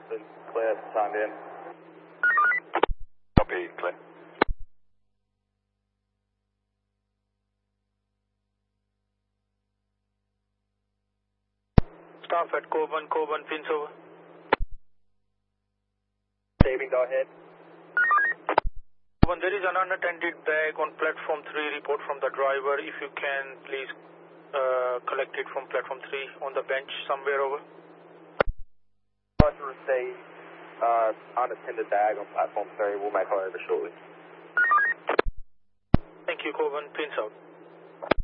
Austin, clear, signed in. Copy, clear. Staff at Coburn, pins over. Saving, go ahead. Coburn, there is an unattended bag on platform 3, report from the driver. If you can, please collect it from platform 3 on the bench somewhere over. Roger, receive unattended bag on platform 3. We'll make our over shortly. Thank you, Coburn, pins out.